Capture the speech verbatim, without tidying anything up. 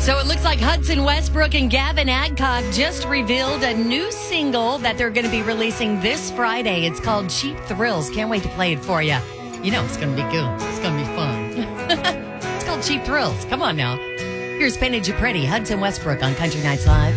So it looks like Hudson Westbrook and Gavin Adcock just revealed a new single that they're going to be releasing this Friday. It's called Cheap Thrills. Can't wait to play it for you. You know it's going to be good. It's going to be fun. It's called Cheap Thrills. Come on now. Here's Painted You Pretty, Hudson Westbrook on Country Nights Live.